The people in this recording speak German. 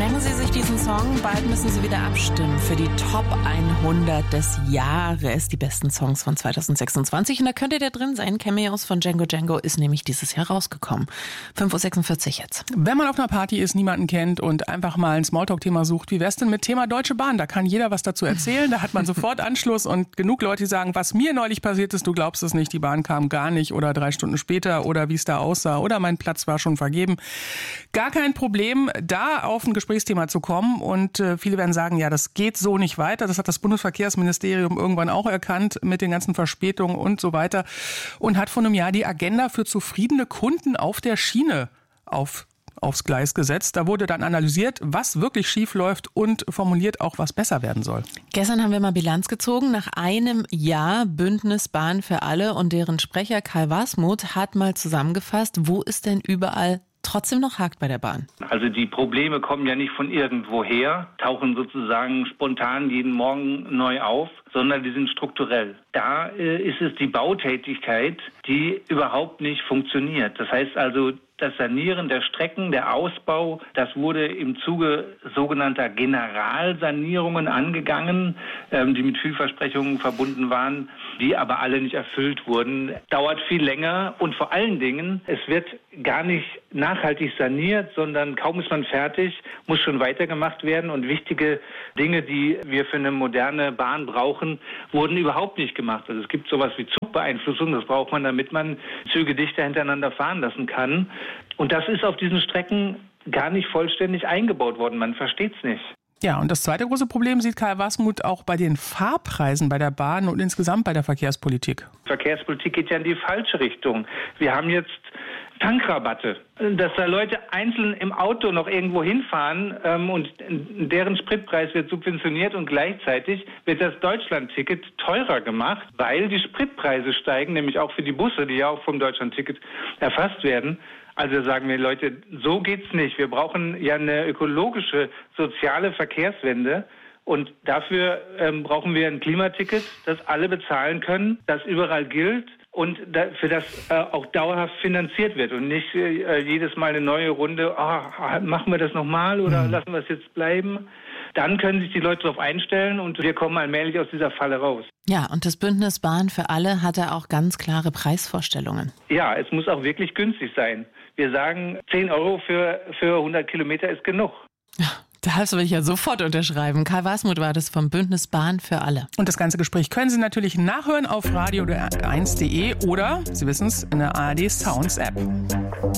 Merken Sie sich diesen Song, bald müssen Sie wieder abstimmen für die Top 100 des Jahres, die besten Songs von 2026. Und da könnte der drin sein. Cameos von Django Django ist nämlich dieses Jahr rausgekommen. 5.46 Uhr jetzt. Wenn man auf einer Party ist, niemanden kennt und einfach mal ein Smalltalk-Thema sucht, wie wär's denn mit Thema Deutsche Bahn? Da kann jeder was dazu erzählen, da hat man sofort Anschluss und genug Leute, die sagen, was mir neulich passiert ist, du glaubst es nicht, die Bahn kam gar nicht oder 3 Stunden später oder wie es da aussah oder mein Platz war schon vergeben. Gar kein Problem, da auf ein Gesprächsthema zu kommen und viele werden sagen, ja, das geht so nicht weiter. Das hat das Bundesverkehrsministerium irgendwann auch erkannt mit den ganzen Verspätungen und so weiter und hat vor einem Jahr die Agenda für zufriedene Kunden auf der Schiene aufs Gleis gesetzt. Da wurde dann analysiert, was wirklich schief läuft und formuliert auch, was besser werden soll. Gestern haben wir mal Bilanz gezogen. Nach einem Jahr Bündnis Bahn für alle und deren Sprecher Kai Wasmuth hat mal zusammengefasst, wo es denn überall trotzdem noch hakt bei der Bahn. Also die Probleme kommen ja nicht von irgendwoher, tauchen sozusagen spontan jeden Morgen neu auf, sondern die sind strukturell. Da ist es die Bautätigkeit, die überhaupt nicht funktioniert. Das heißt also, das Sanieren der Strecken, der Ausbau, das wurde im Zuge sogenannter Generalsanierungen angegangen, die mit Vielversprechungen verbunden waren, die aber alle nicht erfüllt wurden. Dauert viel länger und vor allen Dingen, es wird gar nicht nachhaltig saniert, sondern kaum ist man fertig, muss schon weitergemacht werden und wichtige Dinge, die wir für eine moderne Bahn brauchen, wurden überhaupt nicht gemacht. Also es gibt sowas wie Zugbeeinflussung, das braucht man, damit man Züge dichter hintereinander fahren lassen kann. Und das ist auf diesen Strecken gar nicht vollständig eingebaut worden. Man versteht es nicht. Ja, und das zweite große Problem sieht Kai Wasmuth auch bei den Fahrpreisen bei der Bahn und insgesamt bei der Verkehrspolitik. Verkehrspolitik geht ja in die falsche Richtung. Wir haben jetzt Tankrabatte, dass da Leute einzeln im Auto noch irgendwo hinfahren und deren Spritpreis wird subventioniert und gleichzeitig wird das Deutschlandticket teurer gemacht, weil die Spritpreise steigen, nämlich auch für die Busse, die ja auch vom Deutschlandticket erfasst werden. Also sagen wir, Leute, so geht's nicht. Wir brauchen ja eine ökologische, soziale Verkehrswende. Und dafür brauchen wir ein Klimaticket, das alle bezahlen können, das überall gilt und für das auch dauerhaft finanziert wird und nicht jedes Mal eine neue Runde, machen wir das nochmal oder lassen wir es jetzt bleiben. Dann können sich die Leute darauf einstellen und wir kommen allmählich aus dieser Falle raus. Ja, und das Bündnis Bahn für alle hat da auch ganz klare Preisvorstellungen. Ja, es muss auch wirklich günstig sein. Wir sagen, 10 Euro für 100 Kilometer ist genug. Ja. Das will ich ja sofort unterschreiben. Kai Wasmuth war das vom Bündnis Bahn für alle. Und das ganze Gespräch können Sie natürlich nachhören auf radio1.de oder, Sie wissen es, in der ARD Sounds App.